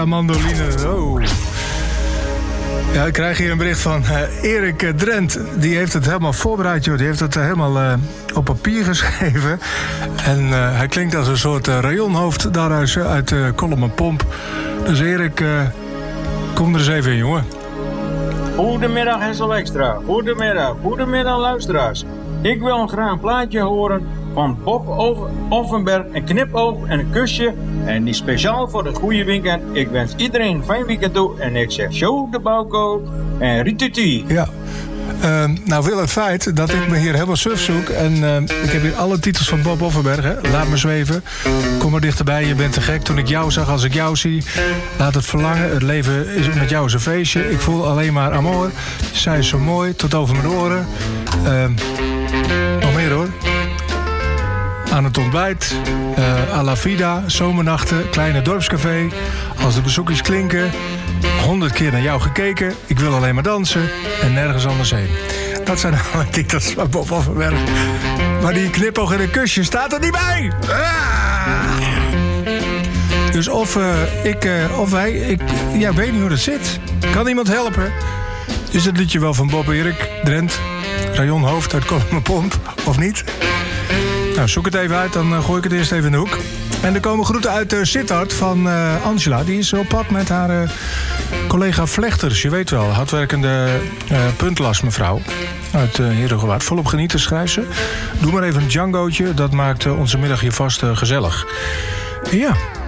via mandoline. Oh. Ja, ik krijg hier een bericht van Erik Drent. Die heeft het helemaal voorbereid, joh. Die heeft het helemaal op papier geschreven. En hij klinkt als een soort rayonhoofd daaruit uit Kolm-en-Pomp. Dus Erik, kom er eens even in, jongen. Goedemiddag Hessel Extra. Goedemiddag luisteraars. Ik wil graag een plaatje horen van Bob Offenberg. Een knipoog en een kusje. En die speciaal voor het goede weekend. Ik wens iedereen een fijn weekend toe. En ik zeg show de Bauko en rituti. Ja. Nou wil het feit dat ik me hier helemaal suf zoek. En ik heb hier alle titels van Bob Offenberg. Hè. Laat me zweven. Kom maar dichterbij, je bent te gek. Toen ik jou zag, als ik jou zie. Laat het verlangen, het leven is met jou is een feestje. Ik voel alleen maar amor. Zij is zo mooi, tot over mijn oren. Nog meer hoor. Aan het ontbijt, à la vida, zomernachten, kleine dorpscafé. Als de bezoekjes klinken, 100 keer naar jou gekeken. Ik wil alleen maar dansen en nergens anders heen. Dat zijn alle titels van Bob Offenberg. Maar die knipoog en een kusje staat er niet bij. Dus of wij, weet niet hoe dat zit. Kan iemand helpen? Is het liedje wel van Bob Erik Drent, rayonhoofd uit Kolm-en-Pomp, of niet? Nou, zoek het even uit, dan gooi ik het eerst even in de hoek. En er komen groeten uit Sittard van Angela. Die is op pad met haar collega Vlechters. Je weet wel, hardwerkende puntlastmevrouw uit Herengewaard. Volop genieten, schrijft ze. Doe maar even een Djangootje, dat maakt onze middag hier vast gezellig. Ja.